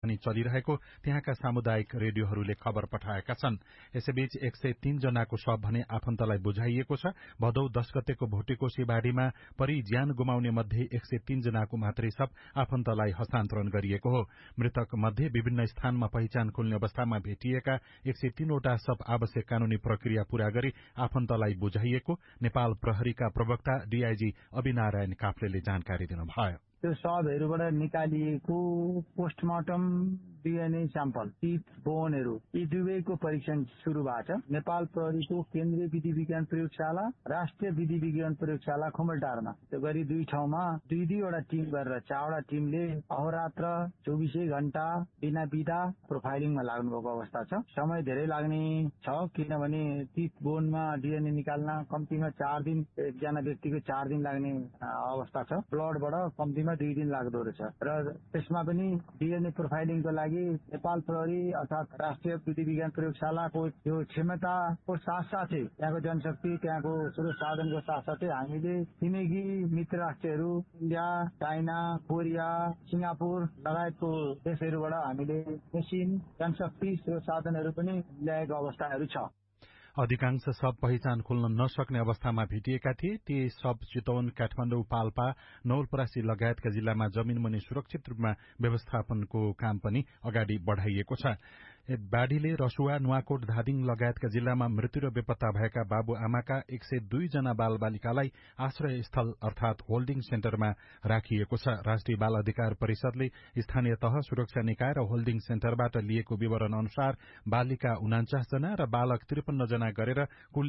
पनि चलिरहेको त्यहाँका सामुदायिक रेडियोहरूले खबर पठाएका छन्। यसैबीच 103 जनाको शव भने आफन्तलाई बुझाइएको छ। भदौ 10 गतेको भोटेकोशी बाढ़ीमा परि ज्यान गुमाउने मध्ये 103 जनाको मात्रै शव आफन्तलाई हस्तान्तरण गरिएको हो। मृतक मध्ये विभिन्न स्थानमा पहिचान खोल्ने अवस्थामा भेटिएका 103 वटा शव आवश्यक कानूनी प्रक्रिया पूरा गरी आफन्तलाई बुझाइएको नेपाल प्रहरीका प्रवक्ता डीआईजी अभिनारायण काफ्लेले जानकारी दिनुभयो। त्यो शवहरूबाट निकालिएको पोस्टमार्टम डीएनए स्याम्पल, टिथ, बोनहरू यी दुवैको परीक्षण शुरू भएको छ। नेपाल प्रहरीको केन्द्रीय विधि विज्ञान प्रयोगशाला, राष्ट्रिय विधि विज्ञान प्रयोगशाला खुमलटारमा त्यो गरी दुई ठाउँमा दुईवटा टिम गरेर 4वटा टिमले अहोरात्र 24 घण्टा बिना बिदा प्रोफाइलिङमा लाग्नुभएको अवस्था छ। समय धेरै लाग्ने छ किनभने टिथ बोनमा डीएनए निकाल्न कम्तीमा 4 दिन, एकजना व्यक्तिको 4 दिन लाग्ने अवस्था छ। ब्लडबाट कम्तीमा 2 दिन लाग्दो रहेछ र त्यसमा पनि डीएनए प्रोफाइलिङको लागि नेपाल प्रहरी अर्थात राष्ट्रिय विधि विज्ञान प्रयोगशालाको यो क्षमताको साथसाथै त्यहाँको जनशक्ति, त्यहाँको स्रोत साधनको साथसाथै हामीले छिमेकी मित्र राष्ट्रहरू इन्डिया, चाइना, कोरिया, सिंगापुर लगायतको देशहरूबाट हामीले मेसिन, जनशक्ति, स्रोत साधनहरू पनि ल्याएको अवस्थाहरू छ। अधिकांश शव पहिचान खोल्न नसक्ने अवस्थामा भेटिएका थिए। ती शव चितवन, काठमाडौँ, पाल्पा, नवलपरासी लगायतका जिल्लामा जमीन मुनि सुरक्षित रूपमा व्यवस्थापनको काम पनि अगाडि बढ़ाइएको छ। बाढ़ीले रसुवा, नुवाकोट, धादिङ लगायतका जिल्लामा मृत्यु र बेपत्ता भएका बाबु आमाका 102 जना बाल बालिकालाई आश्रय स्थल अर्थात होल्डिङ सेन्टरमा राखिएको छ। राष्ट्रिय बाल अधिकार परिषदले स्थानीय तह, सुरक्षा निकाय र होल्डिङ सेन्टरबाट लिएको विवरण अनुसार बालिका 49 जना र बालक 53 जना गरेर कुल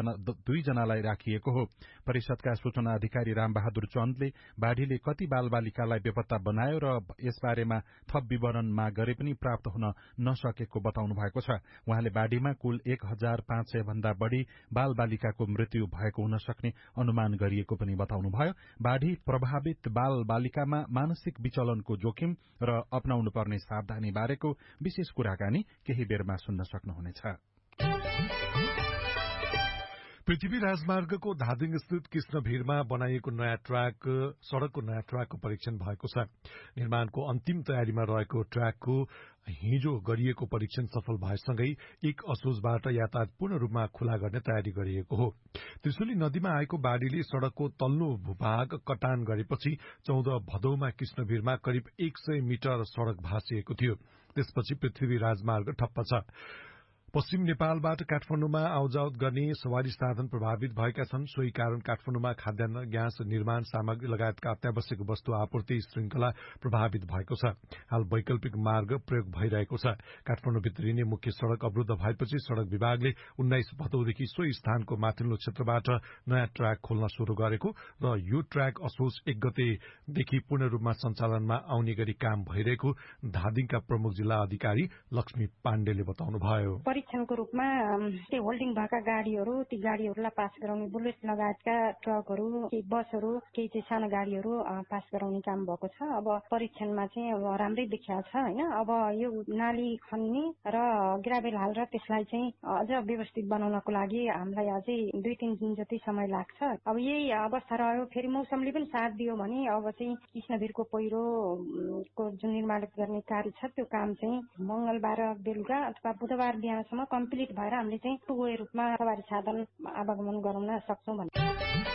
102 जनालाई राखिएको हो। परिषदका सूचना अधिकारी रामबहादुर चन्दले बाढ़ीले कति बाल बालिकालाई बेपत्ता बनायो र यसबारेमा थप विवरण माग गरे पनि प्राप्त हुन नसकेको बताउनु भएको छ। उहाँले बाढ़ीमा कुल 1500 भन्दा बढ़ी बाल बालिकाको मृत्यु भएको हुन सक्ने अनुमान गरिएको पनि बताउनुभयो। बाढ़ी प्रभावित बाल बालिकामा मानसिक विचलनको जोखिम र अपनाउनु पर्ने सावधानी बारेको विशेष कुराकानी केही बेरमा सुन्न सक्नुहुनेछ। पृथ्वी राजमार्गको धादिङ स्थित कृष्णभिरमा बनाइएको नयाँ सड़कको नयाँ ट्र्याकको परीक्षण भएको छ। निर्माणको अन्तिम तयारीमा रहेको ट्र्याकको हिजो गरिएको परीक्षण सफल भएसँगै 1 असोजबाट यातायात पूर्ण रूपमा खुला गर्ने तयारी गरिएको हो। त्रिशुली नदीमा आएको बाढ़ीले सड़कको तल्लो भूभाग कटान गरेपछि 14 भदौमा कृष्णभिरमा करिब 100 मिटर सड़क भाँसिएको थियो। त्यसपछि पृथ्वी राजमार्ग ठप्प छ। पश्चिम नेपालबाट काठमाडौँमा आउजाउत गर्ने सवारी साधन प्रभावित भएका छन्। सोही कारण काठमाडौँमा खाद्यान्न, ग्यास, निर्माण सामग्री लगायतका अत्यावश्यक वस्तु आपूर्ति श्रृंखला प्रभावित भएको छ। हाल वैकल्पिक मार्ग प्रयोग भइरहेको छ। काठमाडौँ भित्रिने मुख्य सड़क अवरुद्ध भएपछि सड़क विभागले 19 भदौदेखि सोही स्थानको माथिल्लो क्षेत्रबाट नयाँ ट्र्याक खोल्न शुरू गरेको र यो ट्र्याक असोज 1 गतेदेखि पूर्ण रूपमा सञ्चालनमा आउने गरी काम भइरहेको धादिङका प्रमुख जिल्ला अधिकारी लक्ष्मी पाण्डेले बताउनुभयो। परीक्षणको रूपमा त्यो होल्डिङ भएका गाड़ीहरू, ती गाड़ीहरूलाई पास गराउने बुलेट लगायतका ट्रकहरू, केही बसहरू, केही चाहिँ सानो गाड़ीहरू पास गराउने काम भएको छ। अब परीक्षणमा चाहिँ अब राम्रै देखिएको छ हैन। अब यो नाली खन्ने र ग्राभेल हालेर त्यसलाई चाहिँ अझ व्यवस्थित बनाउनको लागि हामीलाई अझै 2-3 दिन जति समय लाग्छ। अब यही अवस्था रह्यो, फेरि मौसमले पनि साथ दियो भने अब चाहिँ कृष्णभिरको पहिरोको जुन निर्माण गर्ने कार्य छ त्यो काम चाहिँ मंगलबार बेलुका अथवा बुधबार बिहान कम्प्लिट भएर हामीले चाहिँ टुवे रूपमा सवारी साधन आवागमन गराउन सक्छौं भन्ने।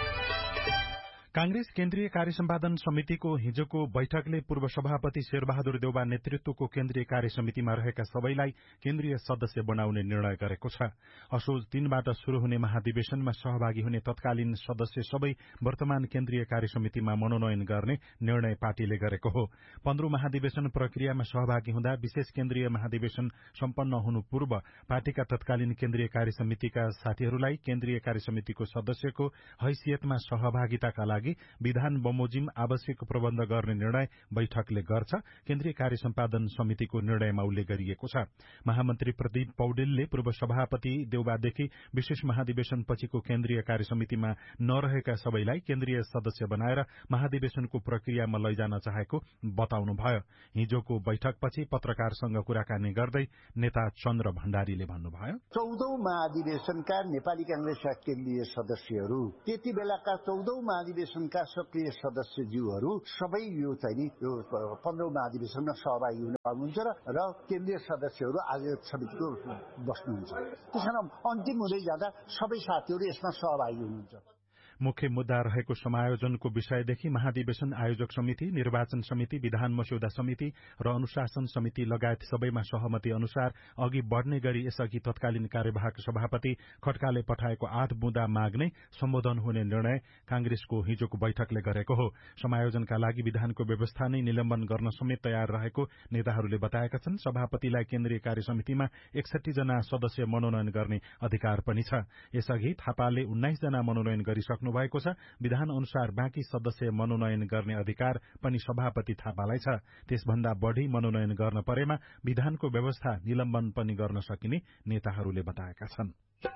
कांग्रेस केन्द्रीय कार्य सम्पादन समितिको हिजोको बैठकले पूर्व सभापति शेरबहादुर देउवा नेतृत्वको केन्द्रीय कार्य समितिमा रहेका सबैलाई केन्द्रीय सदस्य बनाउने निर्णय गरेको छ। असोज 3बाट शुरू हुने महाधिवेशनमा सहभागी हुने तत्कालीन सदस्य सबै वर्तमान केन्द्रीय कार्य समितिमा मनोनयन गर्ने निर्णय पार्टीले गरेको हो। 15औं महाधिवेशन प्रक्रियामा सहभागी हुँदा विशेष केन्द्रीय महाधिवेशन सम्पन्न हुनु पूर्व पार्टीका तत्कालीन केन्द्रीय कार्य समितिका साथीहरूलाई केन्द्रीय कार्य समितिको सदस्यको हैसियतमा सहभागिताका लागि विधान बमोजिम आवश्यक प्रबन्ध गर्ने निर्णय बैठकले गर्छ। केन्द्रीय कार्य सम्पादन समितिको निर्णयमा उल्लेख गरिएको छ। महामन्त्री प्रदीप पौडेलले पूर्व सभापति देउबादेखि विशेष महाधिवेशन पछिको केन्द्रीय कार्य समितिमा नरहेका सबैलाई केन्द्रीय सदस्य बनाएर महाधिवेशनको प्रक्रियामा लैजान चाहेको बताउनुभयो। हिजोको बैठकपछि पत्रकारसँग कुराकानी गर्दै नेता चन्द्र भण्डारीले भन्नुभयो, 14औं महाधिवेशनका नेपाली कांग्रेसका केन्द्रीय सदस्यहरू त्यति बेलाका 14औं महाधिवेशन महाधिवेशनका सक्रिय सदस्यज्यूहरू सबै यो चाहिँ नि यो 15औं महाधिवेशनमा सहभागी हुन पाउनुहुन्छ र केन्द्रीय सदस्यहरू आयोजक समितिको बस्नुहुन्छ। त्यसकारण अन्तिम हुँदै जाँदा सबै साथीहरू यसमा सहभागी हुनुहुन्छ। मुख्य मुद्दा रहेको समायोजनको विषयदेखि महाधिवेशन आयोजक समिति, निर्वाचन समिति, विधान मस्यौदा समिति र अनुशासन समिति लगायत सबैमा सहमति अनुसार अघि बढ़ने गरी यसअघि तत्कालीन कार्यवाहक सभापति खड्काले पठाएको 8 बुँदा माग नै सम्बोधन हुने निर्णय कांग्रेसको हिजोको बैठकले गरेको हो। समायोजनका लागि विधानको व्यवस्था नै निलम्बन गर्न समेत तयार रहेको नेताहरूले बताएका छन्। सभापतिलाई केन्द्रीय कार्य समितिमा 61 जना सदस्य मनोनयन गर्ने अधिकार पनि छ। यसअघि थापाले 19 जना मनोनयन गरिसक्नु भएको छ। विधान अनुसार बाँकी सदस्य मनोनयन गर्ने अधिकार पनि सभापति थापालाई छ। त्यसभन्दा बढ़ी मनोनयन गर्न परेमा विधानको व्यवस्था निलम्बन पनि गर्न सकिने नेताहरूले बताएका छन्।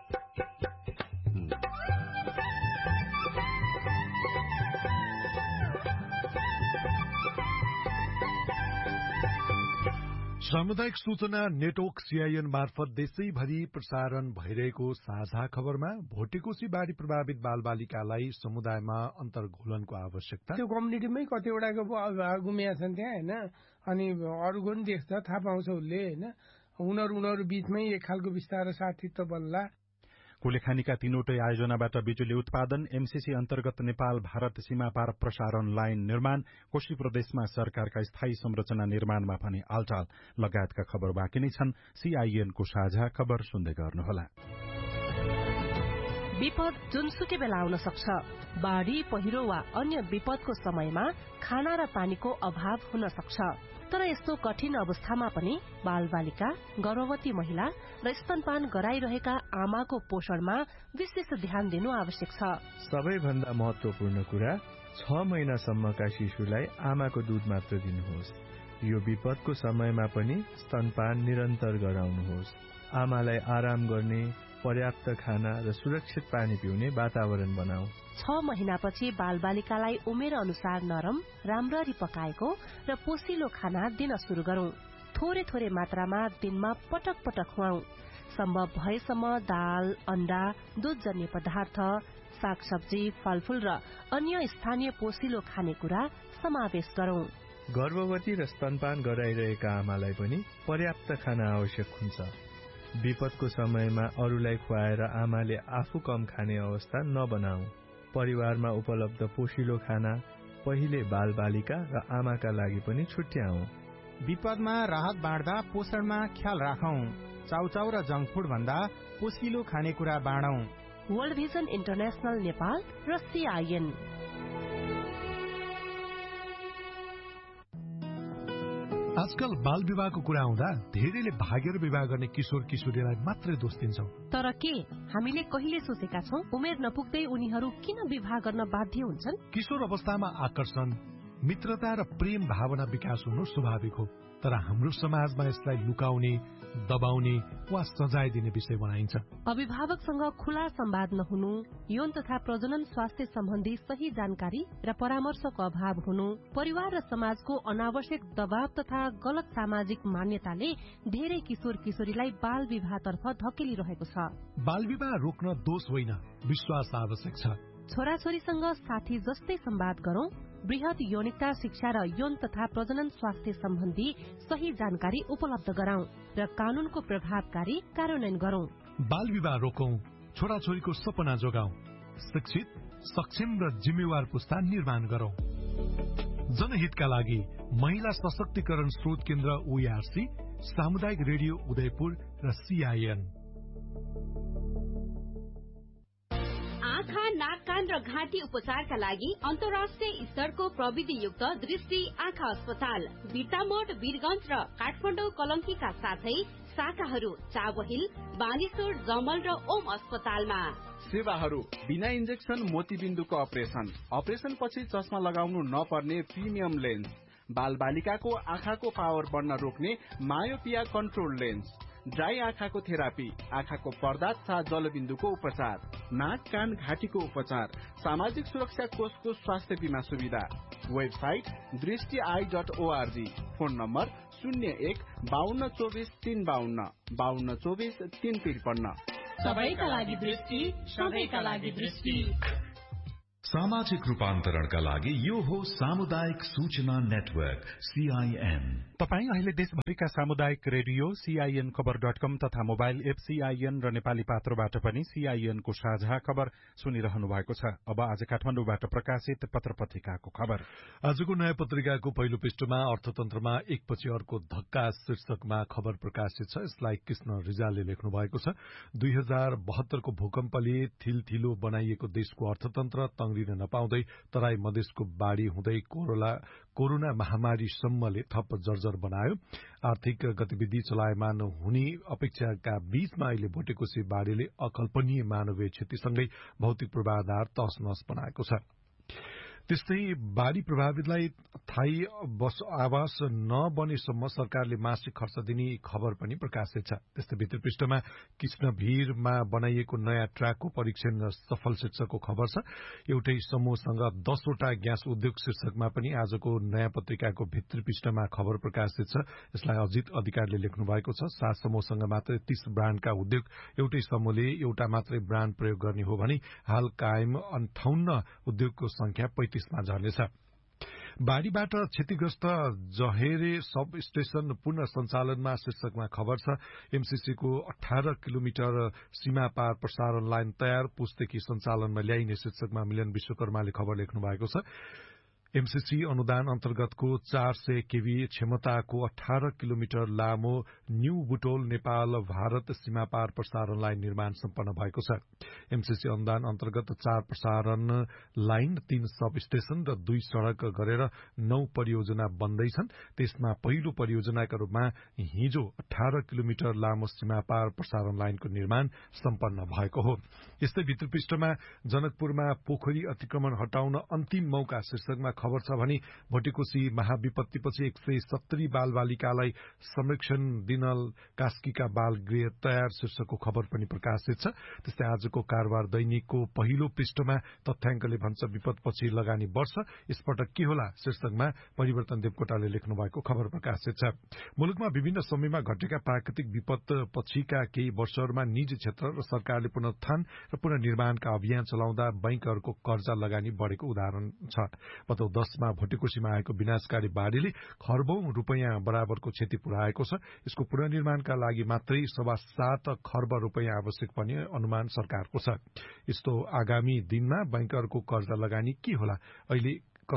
सामुदायिक सूचना नेटवर्क सीआईएन मार्फत देशैभरि प्रसारण भइरहेको साझा खबरमा भोटेकोशी बाढ़ी प्रभावित बालबालिकालाई समुदायमा अन्तर्घोलनको आवश्यकता। त्यो कम्युनिटीमै कतिवटाको गुमिया छन् त्यहाँ हैन, अनि अरूको पनि देख्छ, थाहा पाउँछ उसले हैन। उनीहरू बीचमै एक खालको विस्तार साथीत्व बल्ला। कुलेखानीका तीनवटै आयोजनाबाट बिजुली उत्पादन, एमसीसी अन्तर्गत नेपाल भारत सीमापार प्रसारण लाइन निर्माण, कोशी प्रदेशमा सरकारका स्थायी संरचना निर्माणमा पनि आलटाल लगायतका खबर बाँकी नै छन्। सीआईएनको साझा खबर सुन्दै गर्नुहोला। विपद जुनसुकै बेला आउन सक्छ। बाढ़ी, पहिरो वा अन्य विपदको समयमा खाना र पानीको अभाव हुन सक्छ। तर यस्तो कठिन अवस्थामा पनि बालबालिका, गर्भवती महिला र स्तनपान गराइरहेका आमाको पोषणमा विशेष ध्यान दिनु आवश्यक छ। सबैभन्दा महत्वपूर्ण कुरा 6 महिनासम्मका शिशुलाई आमाको दूध मात्र दिनुहोस्। यो विपदको समयमा पनि स्तनपान निरन्तर गराउनुहोस्। आमालाई आराम गर्ने, पर्याप्त खाना र सुरक्षित पानी पिउने वातावरण बनाऊ। 6 महिनापछि बालबालिकालाई उमेर अनुसार नरम, राम्ररी पकाएको र पोसिलो खाना दिन शुरू गरौं। थोरै थोरै मात्रामा दिनमा पटक पटक खुवाऊ। सम्भव भएसम्म दाल, अण्डा, दूधजन्य पदार्थ, सागसब्जी, फलफूल र अन्य स्थानीय पोसिलो खानेकुरा समावेश गरौं। गर्भवती र स्तनपान गराइरहेका आमालाई पनि पर्याप्त खाना आवश्यक हुन्छ। विपदको समयमा अरूलाई खुवाएर आमाले आफू कम खाने अवस्था नबनाऊ। परिवारमा उपलब्ध पोषिलो खाना पहिले बालबालिका र आमाका लागि पनि छुट्याऊ। विपदमा राहत बाँड्दा पोषणमा ख्याल राखौं। चाउचाउ र जंक फूड भन्दा पोषिलो खानेकुरा बाँडौं। वर्ल्ड भिजन इन्टरनेशनल नेपाल र सीआईएन। आजकल बाल विवाहको कुरा आउँदा धेरैले भागेर विवाह गर्ने किशोर किशोरीलाई मात्रै दोष दिन्छौं। तर के हामीले कहिले सोचेका छौं उमेर नपुग्दै उनीहरू किन विवाह गर्न बाध्य हुन्छन्? किशोर अवस्थामा आकर्षण, मित्रता र प्रेम भावना विकास हुनु स्वाभाविक हो। तर हाम्रो समाजमा यसलाई लुकाउने, दबाउने वा सजाय दिने विषय बनाइन्छ। अभिभावकसँग खुला संवाद नहुनु, यौन तथा प्रजनन स्वास्थ्य सम्बन्धी सही जानकारी र परामर्शको अभाव हुनु, परिवार र समाजको अनावश्यक दबाव तथा गलत सामाजिक मान्यताले धेरै किशोर किशोरीलाई बाल विवाहतर्फ धकेलिरहेको छ। बाल विवाह रोक्न दोष होइन, विश्वास आवश्यक छ। छोराछोरीसँग साथी जस्तै संवाद गरौं, वृहत यौनिकता शिक्षा र यौन तथा प्रजनन स्वास्थ्य सम्बन्धी सही जानकारी उपलब्ध गराउँ र कानूनको प्रभावकारी कार्यान्वयन गरौं। बाल विवाह रोकौं, छोराछोरीको सपना जोगाउँ, शिक्षित, सक्षम र जिम्मेवार पुस्ता निर्माण गरौं। जनहितका लागि महिला सशक्तिकरण स्रोत केन्द्र ओआरसी, सामुदायिक रेडियो उदयपुर र सीआईएन। आँखा, नाक, कान र घाँटी उपचारका लागि अन्तर्राष्ट्रिय स्तरको प्रविधियुक्त दृष्टि आँखा अस्पताल बिर्तामोड, वीरगंज र काठमाडौँ कलंकीका साथै शाखाहरू चाबहिल, बानेश्वर, जमल र ओम अस्पतालमा। सेवाहरू बिना इन्जेक्सन मोतीबिन्दुको अपरेसन पछि चस्मा लगाउनु नपर्ने प्रिमियम लेन्स, बाल बालिकाको आँखाको पावर बढ्न रोक्ने मायोपिया कन्ट्रोल लेन्स, ड्राई आँखाको थेरापी, आँखाको पर्दा तथा जलबिन्दुको उपचार, नाक, कान, घाँटीको उपचार, सामाजिक सुरक्षा कोषको स्वास्थ्य बीमा सुविधा। Website दृष्टि.org, phone number 01-5224-352, 5224-353। सबैका लागि दृष्टि, सबैका लागि दृष्टि। सामाजिक रूपान्तरणका लागि यो हो सामुदायिक सूचना नेटवर्क CIN। तपाई अहिले देशभरिका सामुदायिक रेडियो CIN खबर.com तथा मोबाइल एप CIN र नेपाली पात्रोबाट पनि CIN को साझा खबर सुनिरहनु भएको छ। अब आज काठमाडौँबाट प्रकाशित पत्र पत्रिकाको खबर। आजको नयाँ पत्रिकाको पहिलो पृष्ठमा अर्थतन्त्रमा एकपछि अर्को धक्का शीर्षकमा खबर प्रकाशित छ। यसलाई कृष्ण रिजालले लेख्नु भएको छ। 2072 को भूकम्पले थिलथिलो बनाइएको देशको अर्थतन्त्र तंग्रिन नपाउँदै तराई मधेसको बाढ़ी हुँदै कोरोना महामारीसम्मले थप जर्जर बनायो। आर्थिक गतिविधि चलायमान हुने अपेक्षाका बीचमा अहिले भोटेकोशी बाढ़ीले अकल्पनीय मानवीय क्षतिसँगै भौतिक पूर्वाधार तहसनहस बनाएको छ। त्यस्तै बाढ़ी प्रभावितलाई स्थायी आवास नबनेसम्म सरकारले मासिक खर्च दिने खबर पनि प्रकाशित छ। त्यस्तै भित्र पृष्ठमा कृष्णभिरमा बनाइएको नयाँ ट्र्याकको परीक्षण सफल शीर्षकको खबर छ। एउटै समूहसँग 10 वटा ग्यास उद्योग शीर्षकमा पनि आजको नयाँ पत्रिकाको भित्र पृष्ठमा खबर प्रकाशित छ। यसलाई अजित अधिकारले लेख्नु भएको छ। 7 समूहसँग मात्रै 30 ब्रान्डका उद्योग, एउटै समूहले एउटा मात्रै ब्रान्ड प्रयोग गर्ने हो भने हाल कायम 58 उद्योगको संख्या 35 मा झर्नेछ। बाढ़ीबाट क्षतिग्रस्त जहेरे सब स्टेशन पुनः सञ्चालनमा शीर्षकमा खबर छ। एमसीसी को 18 किलोमिटर सीमा पार प्रसारण लाइन तयार, पुसदेखि सञ्चालनमा ल्याइने शीर्षकमा मिलन विश्वकर्माले खबर लेख्नु भएको छ। एमसीसी अनुदान अन्तर्गतको 400 केभी क्षमताको 18 किलोमिटर लामो न्यू बुटोल नेपाल भारत सीमा पार प्रसारण लाइन निर्माण सम्पन्न भएको छ। एमसीसी अनुदान अन्तर्गत 4 प्रसारण लाइन, 3 सब स्टेशन र 2 सड़क गरेर 9 परियोजना बन्दैछन्। त्यसमा पहिलो परियोजनाका रूपमा हिजो 18 किलोमिटर लामो सीमा पार प्रसारण लाइनको निर्माण सम्पन्न भएको हो। यस्तै भित्र पृष्ठमा जनकपुरमा पोखरी अतिक्रमण हटाउन अन्तिम मौका शीर्षकमा खबर छ भने भोटेकोशी महाविपत्तिपछि 170 बालबालिकालाई संरक्षण दिन कास्कीका बाल गृह तयार शीर्षकको खबर पनि प्रकाशित छ। त्यस्तै आजको कारोबार दैनिकको पहिलो पृष्ठमा तथ्याङ्कले भन्छ विपदपछि लगानी वर्ष यसपटक के होला शीर्षकमा परिवर्तन देवकोटाले लेख्नु भएको खबर प्रकाशित छ। मुलुकमा विभिन्न समयमा घटेका प्राकृतिक विपद पछिका केही वर्षहरूमा निजी क्षेत्र र सरकारले पुनरुत्थान र पुनर्निर्माणका अभियान चलाउँदा बैंकहरूको कर्जा लगानी बढेको उदाहरण छ। पतौ 10 मा भोटेकोशीमा आएको विनाशकारी बाढ़ीले खरबौं रुपैयाँ बराबरको क्षति पुर्याएको छ। यसको पुनर्निर्माणका लागि मात्रै 7.25 खर्ब रुपैयाँ आवश्यक पर्ने अनुमान सरकारको छ। यस्तो आगामी दिनमा बैंकहरूको कर्जा लगानी के होला? अहिले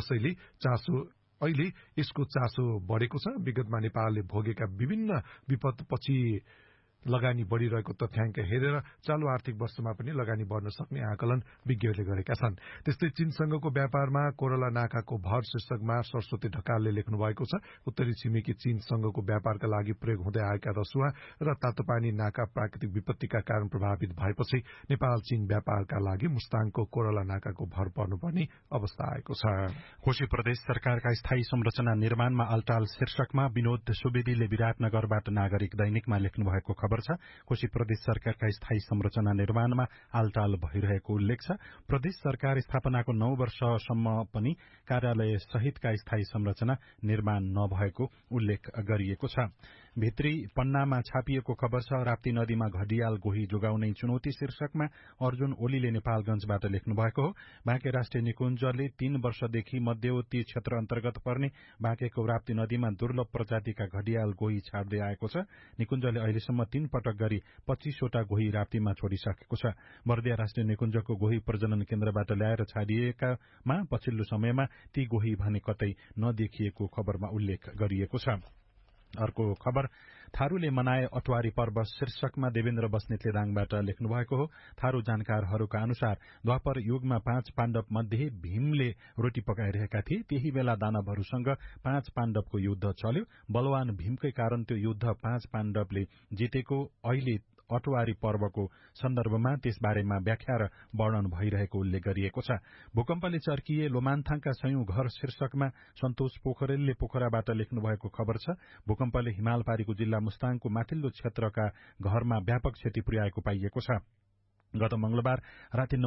यसको चासो बढ़ेको छ। विगतमा नेपालले भोगेका विभिन्न विपदपछि लगानी बढ़िरहेको तथ्याङ्क हेरेर चालू आर्थिक वर्षमा पनि लगानी बढ़न सक्ने आकलन विज्ञहरूले गरेका छन्। त्यस्तै चीनसँगको व्यापारमा कोरला नाकाको भर शीर्षकमा सरस्वती ढकालले लेख्नु भएको छ। उत्तरी छिमेकी चीनसँगको व्यापारका लागि प्रयोग हुँदै आएका रसुवा र तातोपानी नाका प्राकृतिक विपत्तिका कारण प्रभावित भएपछि नेपाल चीन व्यापारका लागि मुस्ताङको कोरला नाकाको भर पर्नुपर्ने अवस्था आएको छ। कोशी प्रदेश सरकारका स्थायी संरचना निर्माणमा अल्टाल शीर्षकमा विनोद सुवेदीले विराटनगरबाट नागरिक दैनिकमा लेख्नु भएको खबर छ। कोशी प्रदेश सरकारका स्थायी संरचना निर्माणमा आलटाल भइरहेको उल्लेख छ। प्रदेश सरकार स्थापनाको 9 वर्षसम्म पनि कार्यालय सहितका स्थायी संरचना निर्माण नभएको उल्लेख गरिएको छ। भित्री पन्नामा छापिएको खबर छ। राप्ती नदीमा घडियाल गोही जोगाउने चुनौती शीर्षकमा अर्जुन ओलीले नेपालगंजबाट लेख्नु भएको हो। बाँके राष्ट्रिय निकुञ्जले 3 वर्षदेखि मध्यवर्ती क्षेत्र अन्तर्गत पर्ने बाँकेको राप्ती नदीमा दुर्लभ प्रजातिका घडियाल गोही छाड्दै आएको छ। निकुञ्जले अहिलेसम्म 3 पटक गरी 25 वटा गोही राप्तीमा छोडिसकेको छ। बर्दिया राष्ट्रिय निकुञ्जको गोही प्रजनन केन्द्रबाट ल्याएर छाडिएकामा पछिल्लो समयमा ती गोही भने कतै नदेखिएको खबरमा उल्लेख गरिएको छ। अर्को खबर थारूले मनाए अटवारी पर्व शीर्षकमा देवेन्द्र बस्नेतले दाङबाट लेख्नु भएको हो। थारू जानकारहरूका अनुसार द्वापर युगमा 5 पाण्डव मध्ये भीमले रोटी पकाइरहेका थिए। त्यही बेला दानवहरूसँग 5 पाण्डवको युद्ध चल्यो। बलवान भीमकै कारण त्यो युद्ध 5 पाण्डवले जितेको अहिले अटवारी पर्वको सन्दर्भमा त्यसबारेमा व्याख्या र वर्णन भइरहेको उल्लेख गरिएको छ। भूकम्पले चर्किए लोमान्थाङका 100 घर शीर्षकमा सन्तोष पोखरेलले पोखराबाट लेख्नु भएको खबर छ। भूकम्पले हिमालपारीको जिल्ला मुस्ताङको माथिल्लो क्षेत्रका घरमा व्यापक क्षति पुर्याएको पाइएको छ। गत मंगलबार राति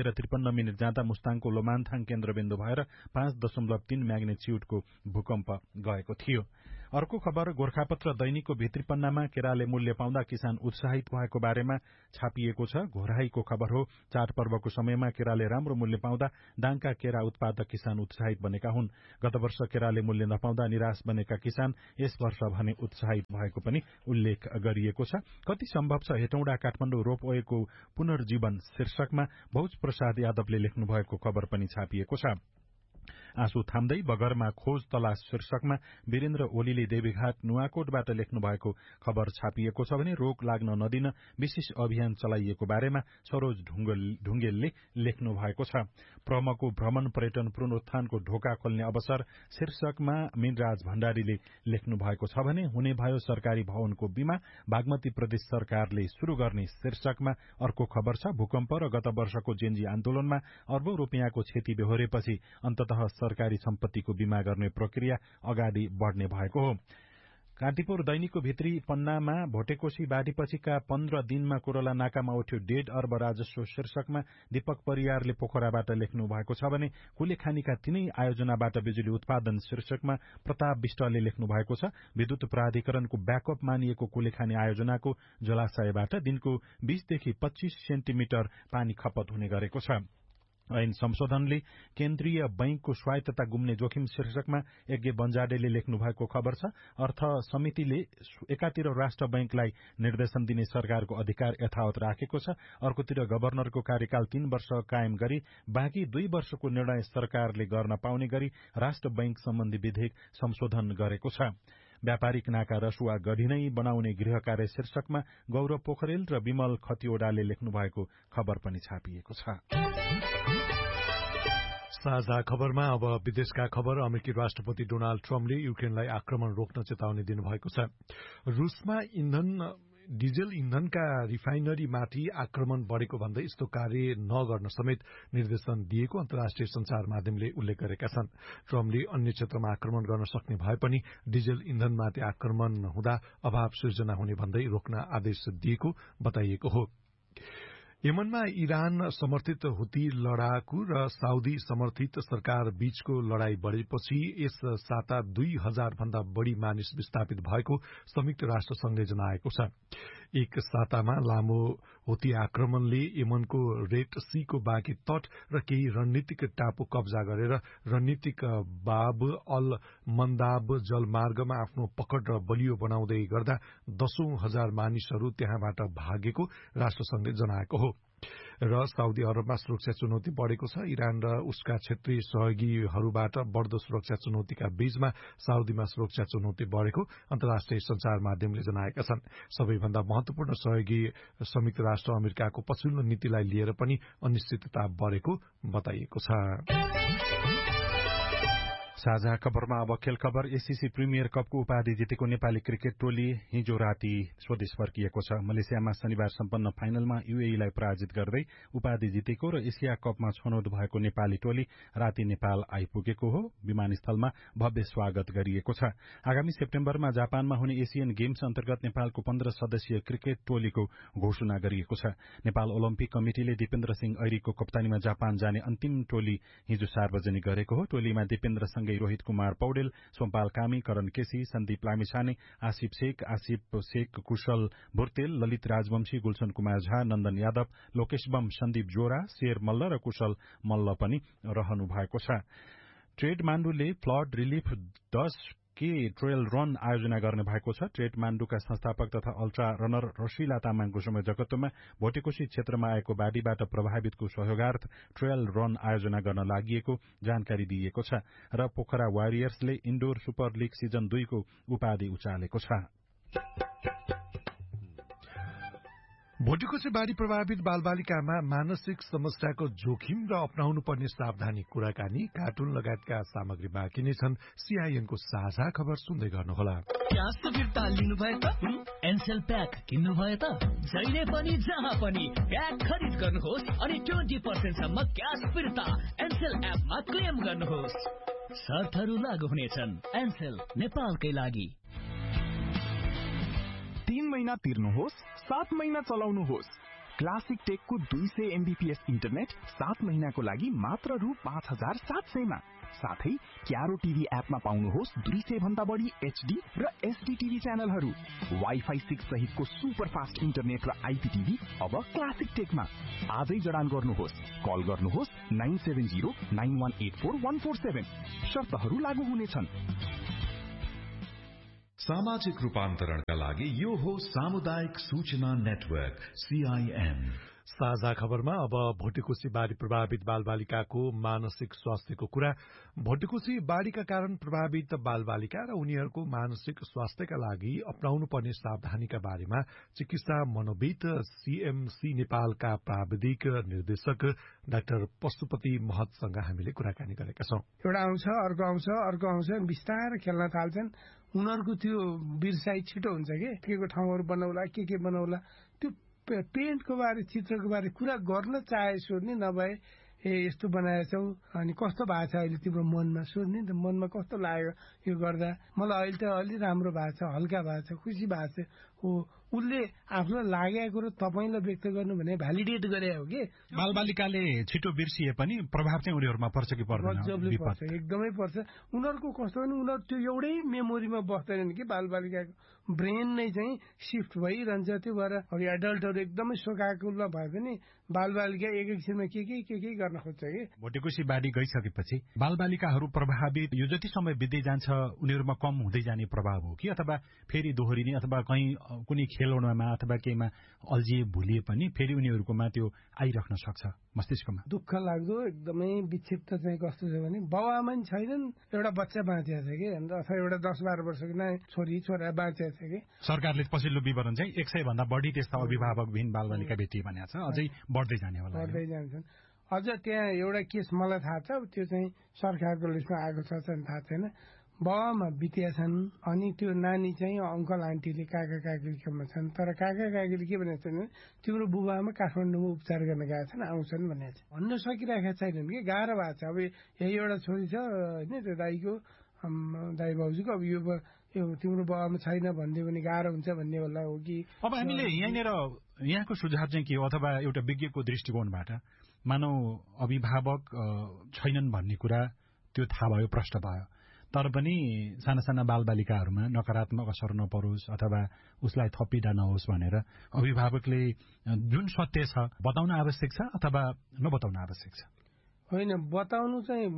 9:53 जाँदा मुस्ताङको लोमान्थाङ केन्द्रबिन्दु भएर 5.3 म्याग्निट्युडको भूकम्प गएको थियो। अर्को खबर गोरखापत्र दैनिकको भित्री पन्नामा केराले मूल्य पाउँदा किसान उत्साहित भएको बारेमा छापिएको छ। घोराईको खबर हो, चाडपर्वको समयमा केराले राम्रो मूल्य पाउँदा दाङका केरा उत्पादक किसान उत्साहित बनेका हुन्। गत वर्ष केराले मूल्य नपाउँदा निराश बनेका किसान यस वर्ष भने उत्साहित भएको पनि उल्लेख गरिएको छ। कति सम्भव छ हेटौँडा काठमाडौँ रोपवेको पुनर्जीवन शीर्षकमा भोज प्रसाद यादवले लेख्नु भएको खबर पनि छापिएको छ। आँसु थाम्दै बगरमा खोज तलास शीर्षकमा वीरेन्द्र ओलीले देवीघाट नुवाकोटबाट लेख्नु भएको खबर छापिएको छ भने रोग लाग्न नदिन विशेष अभियान चलाइएको बारेमा सरोज ढुङ्गेलले लेख्नु भएको छ। प्रमको भ्रमण पर्यटन पुनरुत्थानको ढोका खोल्ने अवसर शीर्षकमा मीनराज भण्डारीले लेख्नु भएको छ भने हुने भयो सरकारी भवनको बीमा बागमती प्रदेश सरकारले शुरू गर्ने शीर्षकमा अर्को खबर छ। भूकम्प र गत वर्षको जेन्जी आन्दोलनमा अर्बौं रुपियाँको क्षति बेहोरेपछि अन्ततः सरकारी सम्पत्तिको बीमा गर्ने प्रक्रिया अगाडि बढ्ने भएको हो। कान्तिपुर दैनिकको भित्री पन्नामा भोटेकोशी बाढीपछिका 15 दिनमा कोरोला नाकामा उठ्यो 1.5 अर्ब राजस्व शीर्षकमा दीपक परियारले पोखराबाट लेख्नु भएको छ भने कुलेखानीका तीनै आयोजनाबाट बिजुली उत्पादन शीर्षकमा प्रताप विष्टले लेख्नु भएको छ। विद्युत प्राधिकरणको ब्याकअप मानिएको कुलेखानी आयोजनाको जलाशयबाट दिनको 20 देखि 25 सेन्टिमिटर पानी खपत हुने गरेको छ। ऐन संशोधनले केन्द्रीय बैंकको स्वायत्तता गुम्ने जोखिम शीर्षकमा यज्ञ बन्जाडेले लेख्नु भएको खबर छ। अर्थ समितिले एकातिर राष्ट्र बैंकलाई निर्देशन दिने सरकारको अधिकार यथावत राखेको छ, अर्कोतिर गभर्नरको कार्यकाल 3 वर्ष कायम गरी बाँकी 2 वर्षको निर्णय सरकारले गर्न पाउने गरी राष्ट्र बैंक सम्बन्धी विधेयक संशोधन गरेको छ। व्यापारिक नाका रसुवा गढी नै बनाउने गृह कार्य शीर्षकमा गौरव पोखरेल र विमल खतिवड़ाले लेख्नु भएको खबर पनि छापिएको छ। साझा खबरमा अब विदेशका खबर। अमेरिकी राष्ट्रपति डोनाल्ड ट्रम्पले युक्रेनलाई आक्रमण रोक्न चेतावनी दिनुभएको छ। रूसमा डिजेल इन्धनका रिफाइनरीमाथि आक्रमण बढ़ेको भन्दै यस्तो कार्य नगर्न समेत निर्देशन दिएको अन्तर्राष्ट्रिय संचार माध्यमले उल्लेख गरेका छन्। ट्रम्पले अन्य क्षेत्रमा आक्रमण गर्न सक्ने भए पनि डिजेल इन्धनमाथि आक्रमण हुँदा अभाव सृजना हुने भन्दै रोक्न आदेश दिएको बताइएको हो। यमनमा इरान समर्थित हुती लडाकु र साउदी समर्थित सरकार बीचको लडाई बढ़ेपछि यस साता 2000 भन्दा बढ़ी मानिस विस्थापित भएको संयुक्त राष्ट्र संघले जनाएको छ। एक सातामा लामो हुती आक्रमणले यमनको रेड सीको बाँकी तट र केही रणनीतिक टापु कब्जा गरेर रणनीतिक बाब अल मन्दाब जलमार्गमा आफ्नो पकड र बलियो बनाउँदै गर्दा 10,000 मानिसहरू त्यहाँबाट भागेको राष्ट्रसंघले जनाएको हो। र साउदी अरबमा सुरक्षा चुनौती बढ़ेको छ। इरान र उसका क्षेत्रीय सहयोगीहरूबाट बढ़दो सुरक्षा चुनौतीका बीचमा साउदीमा सुरक्षा चुनौती बढ़ेको अन्तर्राष्ट्रिय संचार माध्यमले जनाएका छन्। सबैभन्दा महत्वपूर्ण सहयोगी संयुक्त राष्ट्र अमेरिकाको पछिल्लो नीतिलाई लिएर पनि अनिश्चितता बढ़ेको बताइएको छ। साझा खबरमा अब खेल खबर। एसीसी प्रिमियर कपको उपाधि जितेको नेपाली क्रिकेट टोली हिजो राति स्वदेश फर्किएको छ। मलेसियामा शनिबार सम्पन्न फाइनलमा यूएईलाई पराजित गर्दै उपाधि जितेको र एशिया कपमा छनौट भएको नेपाली टोली राति नेपाल आइपुगेको हो। विमानस्थलमा भव्य स्वागत गरिएको छ। आगामी सेप्टेम्बरमा जापानमा हुने एशियन गेम्स अन्तर्गत नेपालको 15 सदस्यीय क्रिकेट टोलीको घोषणा गरिएको छ। नेपाल ओलम्पिक कमिटिले दिपेन्द्र सिंह ऐरीको कप्तानीमा जापान जाने अन्तिम टोली हिजो सार्वजनिक गरेको हो। टोलीमा दिपेन्द्र सँगै रोहित कुमार पौडेल, सोमपाल कामी, करण केसी, सन्दीप लामिछाने, आसिफ शेख, कुशल भुर्तेल, ललित राजवंशी, गुलशन कुमार झा, नन्दन यादव, लोकेश बम, सन्दीप जोरा, शेर मल्ल र कुशल मल्ल पनि रहनु भएको छ। Trade माण्डुले flood relief 10K trail run आयोजना गर्ने भएको छ। ट्रेड माण्डुका संस्थापक तथा अल्ट्रा रनर रशिला तामाङको संयोजकत्वमा भोटेकोशी क्षेत्रमा आएको बाढ़ीबाट प्रभावितको सहयोगार्थ ट्रेल रन आयोजना गर्न लागि जानकारी दिइएको छ र Pokhara वारियर्सले indoor super league season 2 को उपाधि उचालेको छ। भोटेकोशी बाढ़ी प्रभावित बालबालिकामा मानसिक समस्याको जोखिम र अपनाउनु पर्ने सावधानी कुराकानी, कार्टुन लगायतका सामग्री बाँकी नै छन्। सीआईएनको साझा खबर सुन्दै गर्नुहोला। क्यास फिर्ता लिनु भयो त एनसेल प्याक किन्नु भयो त जहिले पनि जहाँ पनि प्याक खरिद गर्नुहोस् अनि 20% सम्म क्यास फिर्ता एनसेल एपमा क्लेम गर्नुहोस्। शर्तहरू लागू हुनेछन्। एनसेल नेपालकै लागि। 3 महिना तिर्नुहोस्, 7 महिना चलाउनुहोस्। क्लासिक टेकको 200 MBPS इन्टरनेट 7 महिनाको लागि मात्र रु 5700 मा। साथै क्यारो टिभी एपमा पाउनुहोस् 200 भन्दा बढी HD र SD टिभी च्यानलहरू। वाइफाई 6 सहितको सुपर फास्ट इन्टरनेट र IPTV अब क्लासिक टेकमा। आजै जडान गर्नुहोस्। कल गर्नुहोस् 9709184147। शर्तहरू लागू हुनेछन्। सामाजिक रूपान्तरणका लागि यो हो सामुदायिक सूचना नेटवर्क CIN। साझा खबरमा अब भोटेकोशी बाढ़ी प्रभावित बालबालिकाको मानसिक स्वास्थ्यको कुरा। भोटेकोशी बाढ़ीका कारण प्रभावित बालबालिका र उनीहरूको मानसिक स्वास्थ्यका लागि अपनाउनु पर्ने सावधानीका बारेमा चिकित्सा मनोविद CMC नेपालका प्राविधिक निर्देशक डाक्टर पशुपति महतसँग हामीले कुराकानी गरेका छौं। एउटा आउँछ अर्को आउँछ बिस्तारै खेल्न थाल्छन्। उनीहरूको त्यो बिर्साइ छिटो हुन्छ के को ठाउँहरू बनाउला के बनाउला त्यो पेन्टको बारे चित्रको बारे कुरा गर्न चाहे सोध्ने नभए यस्तो बनाएछौ अनि कस्तो भएको छ अहिले तिम्रो मनमा सोध्ने त मनमा कस्तो लाग्यो यो गर्दा मलाई अहिले त अलि राम्रो भएको छ हल्का भएको छ खुसी भएको छ हो उसले आफ्नो लागेको कुरो तपाईलाई व्यक्त गर्नु भने भ्यालिडेट गरे हो के बालबालिकाले छिटो बिर्सिए पनि प्रभाव चाहिँ उनीहरुमा पर्छ कि पर्दैन पर्छ एकदमै पर्छ उनीहरुको कस्तो भने उनीहरु त्यो एउटै मेमोरीमा बस्दैनन् कि बालबालिकाको ब्रेन नै चाहिँ शिफ्ट भइरहन्छ त्यो भएर अब एडल्टहरु एकदमै शोकाकुलमा भए पनि बालबालिका एकैछिनमा के गर्न खोज्छ के भोटेकोशी बाढी गइसकेपछि बालबालिकाहरु प्रभावित यो जति समय बित्दै जान्छ उनीहरुमा कम हुँदै जाने प्रभाव हो कि अथवा फेरि दोहोरिने अथवा कहीं कुनै खेलौनामा अथवा केहीमा अल्झिए भुलिए पनि फेरि उनीहरुकोमा त्यो आइराख्न सक्छ मस्तिष्कमा दुःख लाग्दो एकदमै विक्षिप्त चाहिँ कस्तो छ भने बाउआमा नि छैनन् एउटा बच्चा बाँचेको छ कि अथवा एउटा 10-12 वर्षको नानी छोरी छोरा बाँचेको छ कि सरकारले पछिल्लो विवरण चाहिँ 100 भन्दा बढी त्यस्ता अभिभावकविहीन बालबालिका भेटिए भनेको छ अझै बढ्दै जाने होला बढ्दै जान्छन् अझ त्यहाँ एउटा केस मलाई थाहा छ त्यो चाहिँ सरकारको लिस्टमा आएको छ थाहा छैन बाबामा बितिया छन् अनि त्यो नानी चाहिँ अंकल आन्टीले काका काकीकोमा छन् तर काका काकीले के भनेको छन् तिम्रो बुबामा काठमाडौँमा उपचार गर्न गएका छन् आउँछन् भनेको छ भन्न सकिरहेका छैनन् कि गाह्रो भएको छ अब यही एउटा छोरी छ होइन त्यो दाईको दाई बाबुजीको अब यो तिम्रो बाबामा छैन भनिदियो भने गाह्रो हुन्छ भन्ने होला हो कि अब हामीले यहाँनिर यहाँको सुझाव चाहिँ के हो अथवा एउटा विज्ञको दृष्टिकोणबाट मानव अभिभावक छैनन् भन्ने कुरा त्यो थाहा भयो प्रष्ट भयो तर पनि साना साना बालबालिकाहरूमा नकारात्मक असर नपरोस् अथवा उसलाई थपिडा नहोस् भनेर अभिभावकले जुन सत्य छ बताउन आवश्यक छ अथवा नबताउन आवश्यक छ होइन बताउनु चाहिँ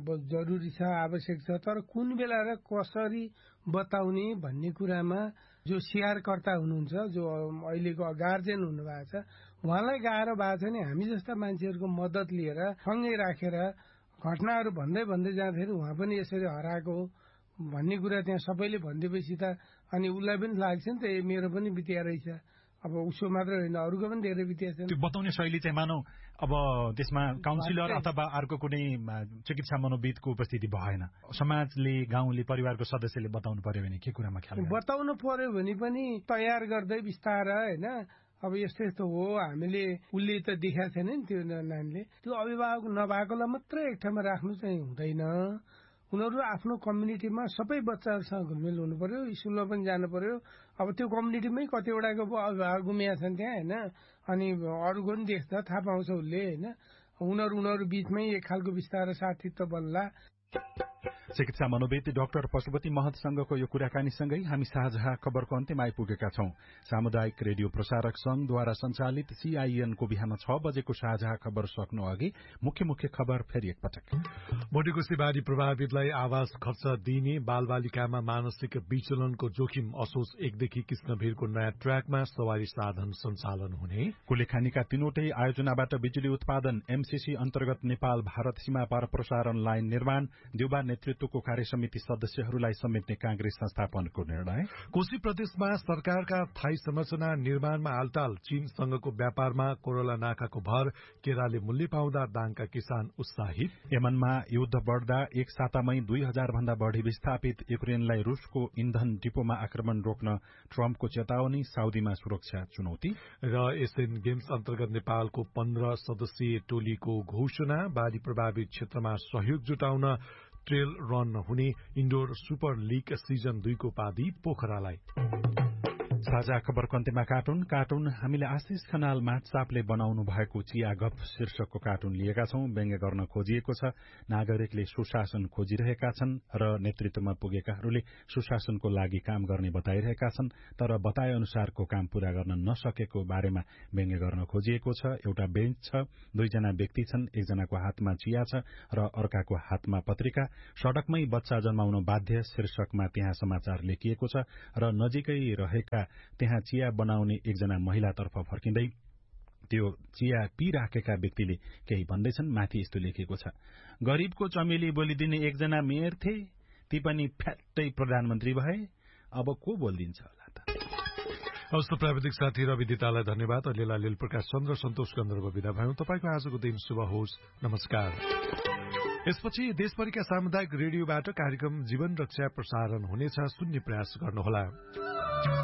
जरुरी छ आवश्यक छ तर कुन बेला र कसरी बताउने भन्ने कुरामा जो शेयरकर्ता हुनुहुन्छ जो अहिलेको गार्जियन हुनुभएको छ उहाँलाई गाह्रो भएको छ नि हामी जस्ता मान्छेहरूको मद्दत लिएर सँगै राखेर घटनाहरू भन्दै जाँदाखेरि उहाँ पनि यसरी हराएको भन्ने कुरा त्यहाँ सबैले भनिदिएपछि त अनि उसलाई पनि लाग्छ नि त मेरो पनि बितिया रहेछ अब उसो मात्र होइन अरूको पनि धेरै बितिया छ त्यो बताउने शैली चाहिँ मानौ अब त्यसमा काउन्सिलर अथवा अर्को कुनै चिकित्सा मनोविदको उपस्थिति भएन समाजले गाउँले परिवारको सदस्यले बताउनु पर्यो भने के कुरामा ख्याल बताउनु पर्यो भने पनि तयार गर्दै बिस्तारै होइन अब यस्तो हो हामीले उसले त देखाएको छैन नि त्यो नानीले त्यो अभिभावक नभएकोलाई मात्रै एक ठाउँमा राख्नु चाहिँ हुँदैन उनीहरू आफ्नो कम्युनिटीमा सबै बच्चाहरूसँग घुलमिल हुनु पर्यो स्कुलमा पनि जानु पर्यो अब त्यो कम्युनिटीमै कतिवटाको अभिभावक गुमिया छन् त्यहाँ होइन अनि अरूको पनि देख्छ थाहा पाउँछ उसले होइन उनीहरू बीचमै एक खालको बिस्तारै साथीत्व बन्ला चिकित्सा मनोविद डाक्टर पशुपति महतसँगको यो कुराकानीसँगै हामी साझा खबरको अन्त्यमा आइपुगेका छौं सामुदायिक रेडियो प्रसारक संघद्वारा सञ्चालित CIN को बिहान 6 बजेको साझा खबर सक्नु अघि मुख्य खबर फेरि एकपटक भोटेकोशी बाढी प्रभावितलाई आवास खर्च दिइने बालबालिकामा मानसिक विचलनको जोखिम असोज 1 देखि कृष्णभिरको नयाँ ट्र्याकमा सवारी साधन सञ्चालन हुने कुलेखानीका तीनवटै आयोजनाबाट बिजुली उत्पादन MCC अन्तर्गत नेपाल भारत सीमा पार प्रसारण लाइन निर्माण देउबा नेतृत्वको कार्यसमिति सदस्यहरूलाई समेट्ने कांग्रेस संस्थापनको निर्णय कोशी प्रदेशमा सरकारका थायी संरचना निर्माणमा हालताल चीनसँगको व्यापारमा कोरोला नाकाको भर केराले मूल्य पाउँदा दाङका किसान उत्साहित यमनमा युद्ध बढ्दा एक सातामै 2000 भन्दा बढ़ी विस्थापित युक्रेनलाई रूसको इन्धन डिपोमा आक्रमण रोक्न ट्रम्पको चेतावनी साउदीमा सुरक्षा चुनौती र एशियन गेम्स अन्तर्गत नेपालको 15 सदस्यीय टोलीको घोषणा बाढी प्रभावित क्षेत्रमा सहयोग जुटाउन ट्रेल रन हुने इन्डोर सुपर लीग सिजन 2 को उपाधि पोखरालाई साझा खबरको अन्त्यमा कार्टुन हामीले आशिष खनाल माछापले बनाउनु भएको चिया गफ शीर्षकको कार्टुन लिएका छौं। व्यङ्ग्य गर्न खोजिएको छ। नागरिकले सुशासन खोजिरहेका छन् र नेतृत्वमा पुगेकाहरूले सुशासनको लागि काम गर्ने बताइरहेका छन्, तर बताए अनुसारको काम पूरा गर्न नसकेको बारेमा व्यङ्ग्य गर्न खोजिएको छ। एउटा बेन्च छ, दुईजना व्यक्ति छन्, एकजनाको हातमा चिया छ र अर्काको हातमा पत्रिका। सड़कमै बच्चा जन्माउन बाध्य शीर्षकमा त्यहाँ समाचार लेखिएको छ र नजिकै रहेका त्यहाँ चिया बनाउने एकजना महिलातर्फ फर्किँदै त्यो चिया पिराखेका व्यक्तिले केही भन्दैछन्। माथि यस्तो लेखिएको छ, गरीबको चमेली बोलिदिने एकजना मेयर थिए, ती पनि फ्याट्टै प्रधानमन्त्री भए, अब को बोलिदिन्छ होला त। हवस्, प्राविधिक साथी रवि दितालाई धन्यवाद। अहिलेलाई लील प्रकाश चन्द्र सन्तोष गन्धर्व विदा भयौं। तपाईको आजको दिन शुभ होस्। नमस्कार। यसपछि देशभरिका सामुदायिक रेडियोबाट कार्यक्रम जीवन रक्षा प्रसारण हुनेछ। सुन्ने प्रयास गर्नुहोला।